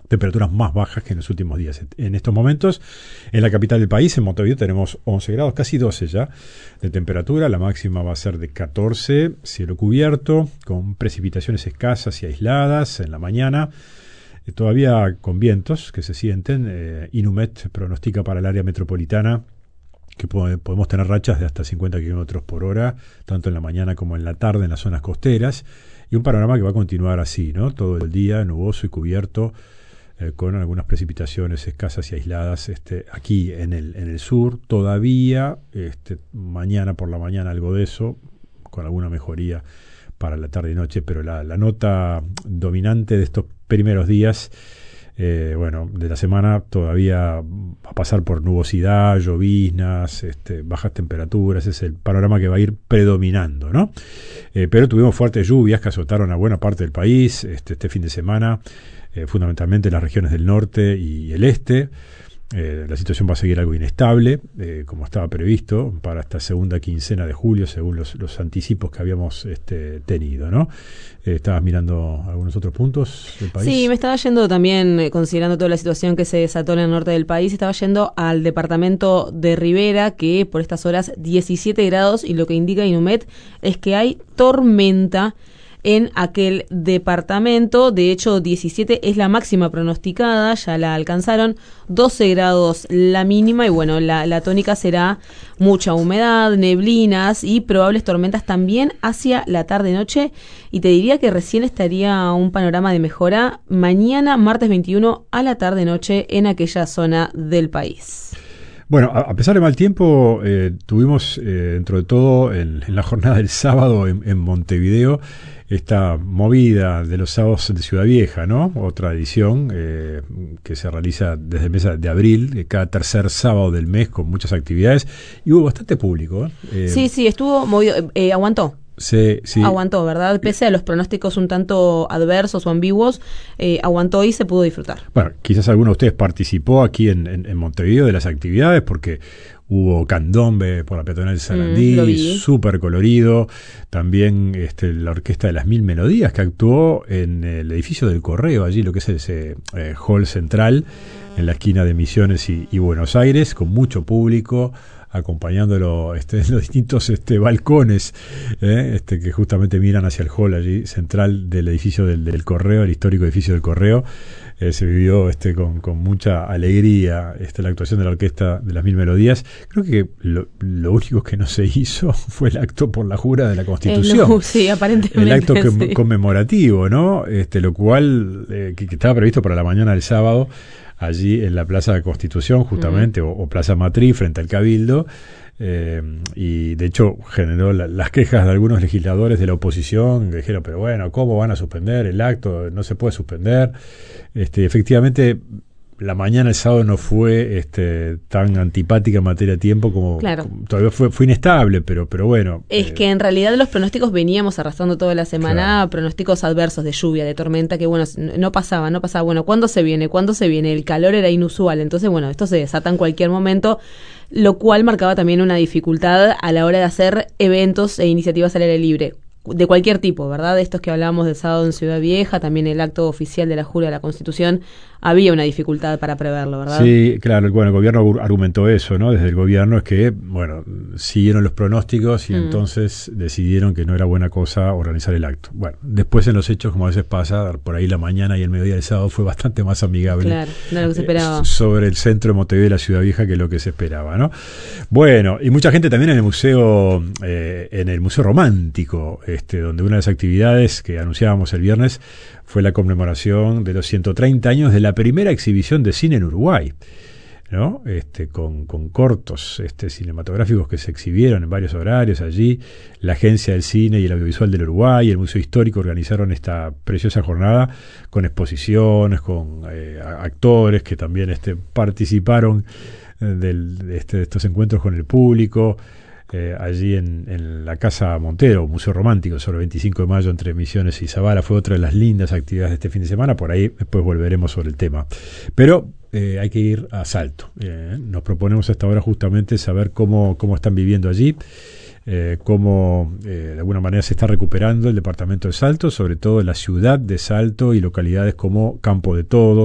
temperaturas más bajas que en los últimos días. En estos momentos, en la capital del país, en Montevideo, tenemos 11 grados, casi 12 ya de temperatura. La máxima va a ser de 14, cielo cubierto, con precipitaciones escasas y aisladas en la mañana. Todavía con vientos que se sienten. Inumet pronostica para el área metropolitana que podemos tener rachas de hasta 50 kilómetros por hora, tanto en la mañana como en la tarde en las zonas costeras. Y un panorama que va a continuar así, ¿no? Todo el día nuboso y cubierto, con algunas precipitaciones escasas y aisladas aquí en el sur. Todavía mañana por la mañana algo de eso, con alguna mejoría para la tarde y noche, pero la nota dominante de estos primeros días, de la semana, todavía va a pasar por nubosidad, lloviznas, bajas temperaturas. Es el panorama que va a ir predominando, ¿no? Pero tuvimos fuertes lluvias que azotaron a buena parte del país este fin de semana, fundamentalmente en las regiones del norte y el este. La situación va a seguir algo inestable, como estaba previsto, para esta segunda quincena de julio, según los anticipos que habíamos tenido, ¿no? ¿Estabas mirando algunos otros puntos del país? Sí, me estaba yendo también, considerando toda la situación que se desató en el norte del país, estaba yendo al departamento de Rivera, que por estas horas 17 grados, y lo que indica Inumet es que hay tormenta en aquel departamento. De hecho, 17 es la máxima pronosticada, ya la alcanzaron, 12 grados la mínima, y bueno, la tónica será mucha humedad, neblinas y probables tormentas también hacia la tarde-noche, y te diría que recién estaría un panorama de mejora mañana, martes 21, a la tarde-noche en aquella zona del país. Bueno, a pesar de mal tiempo, tuvimos dentro de todo en la jornada del sábado en Montevideo esta movida de los sábados de Ciudad Vieja, ¿no? Otra edición que se realiza desde el mes de abril, cada tercer sábado del mes, con muchas actividades, y hubo bastante público. Sí, estuvo movido, aguantó. Sí. Aguantó, ¿verdad? Pese a los pronósticos un tanto adversos o ambiguos, aguantó y se pudo disfrutar. Bueno, quizás alguno de ustedes participó aquí en Montevideo de las actividades, porque hubo candombe por la peatonal de Sarandí, súper colorido. También la Orquesta de las Mil Melodías, que actuó en el edificio del Correo, allí lo que es ese hall central, en la esquina de Misiones y Buenos Aires, con mucho público, acompañándolo en los distintos balcones que justamente miran hacia el hall allí central del edificio del Correo, el histórico edificio del Correo. Se vivió con mucha alegría la actuación de la Orquesta de las Mil Melodías. Creo que lo único que no se hizo fue el acto por la jura de la Constitución. Sí, aparentemente. El acto conmemorativo, ¿no? Lo cual que estaba previsto para la mañana del sábado, allí en la Plaza de Constitución, justamente, o Plaza Matriz, frente al Cabildo, y de hecho generó las quejas de algunos legisladores de la oposición, que dijeron, pero bueno, ¿cómo van a suspender el acto? No se puede suspender. Efectivamente, la mañana del sábado no fue tan antipática en materia de tiempo como todavía fue inestable, pero bueno. Es que en realidad los pronósticos veníamos arrastrando toda la semana, pronósticos adversos de lluvia, de tormenta, que bueno, no pasaba. Bueno, ¿cuándo se viene? El calor era inusual, entonces bueno, esto se desata en cualquier momento, lo cual marcaba también una dificultad a la hora de hacer eventos e iniciativas al aire libre. De cualquier tipo, ¿verdad? De estos que hablábamos del sábado en Ciudad Vieja, también el acto oficial de la jura de la Constitución, había una dificultad para preverlo, ¿verdad? Sí, claro, bueno, el gobierno argumentó eso, ¿no? Desde el gobierno es que, bueno, siguieron los pronósticos y entonces decidieron que no era buena cosa organizar el acto. Bueno, después en los hechos, como a veces pasa, por ahí la mañana y el mediodía del sábado fue bastante más amigable. Claro, no lo que se esperaba. Sobre el centro de Montevideo y la Ciudad Vieja que lo que se esperaba, ¿no? Bueno, y mucha gente también en el museo romántico, donde una de las actividades que anunciábamos el viernes fue la conmemoración de los 130 años de la primera exhibición de cine en Uruguay, ¿no? Con cortos cinematográficos que se exhibieron en varios horarios allí. La Agencia del Cine y el Audiovisual del Uruguay y el Museo Histórico organizaron esta preciosa jornada con exposiciones, con actores que también participaron de estos encuentros con el público. Allí en la Casa Montero, Museo Romántico, sobre el 25 de mayo entre Misiones y Zabala. Fue otra de las lindas actividades de este fin de semana. Por ahí después volveremos sobre el tema. Pero hay que ir a Salto. Nos proponemos hasta ahora justamente saber cómo están viviendo allí, cómo de alguna manera se está recuperando el departamento de Salto, sobre todo la ciudad de Salto y localidades como Campo de Todos,